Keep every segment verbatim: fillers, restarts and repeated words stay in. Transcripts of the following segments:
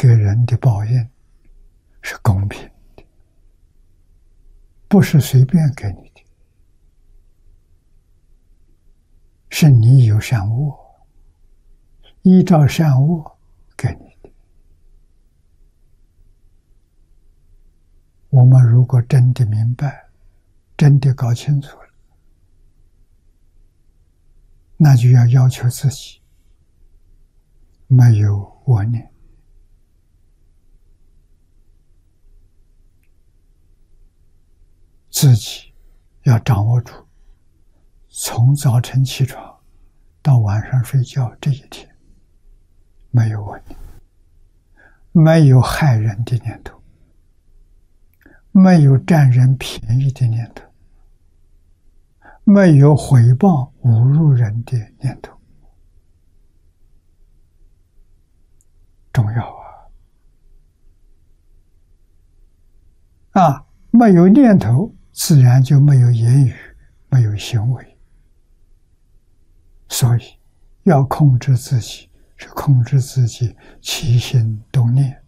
给人的报应是公平的，不是随便给你的，是你有善恶，依照善恶给你的。我们如果真的明白，真的搞清楚了，那就要要求自己没有恶念，自己要掌握住，从早晨起床到晚上睡觉这一天，没有恶念，没有害人的念头，没有占人便宜的念头，没有毁谤侮辱人的念头。重要啊！啊，没有念头，自然就没有言语，没有行为。所以要控制自己，是控制自己起心动念，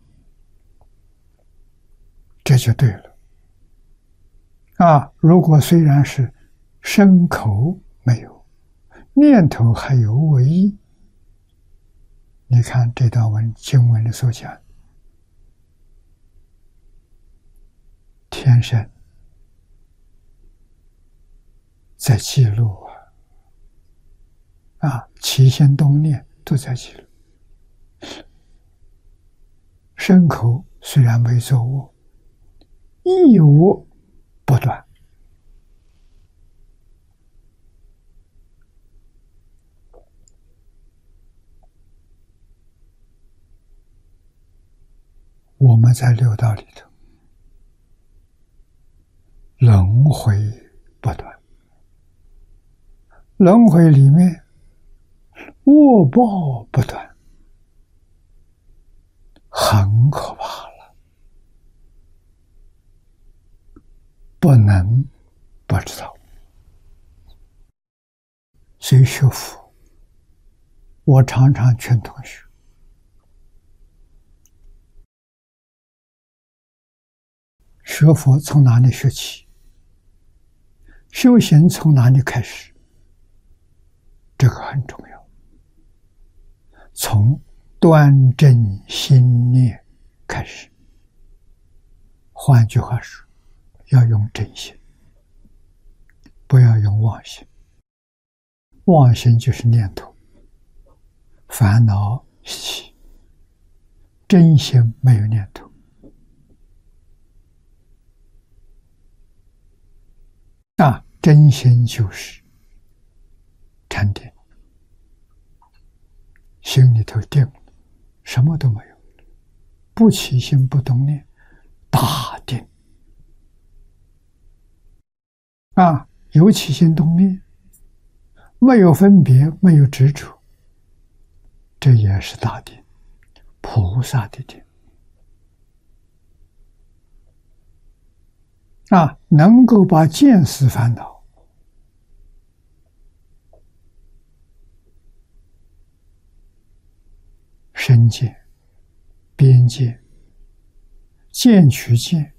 这就对了。啊，如果虽然是身口没有，念头还有恶意，你看这段文经文里所讲，天神在记录啊，啊，起心动念都在记录。身口虽然没作恶，意恶不断。我们在六道里头轮回不断，轮回里面恶报不断，很可怕了，不能不知道。所以学佛，我常常劝同学，学佛从哪里学起？修行从哪里开始？这个很重要。从端正心念开始。换句话说，要用真心，不要用妄心。妄心就是念头、烦恼习气，真心没有念头。啊，真心就是禅定，心里头定了，什么都没有，不起心不动念，大定。啊，有起心动念，没有分别，没有执着，这也是大定，菩萨的定。啊，能够把见思烦恼身见、边界、见取见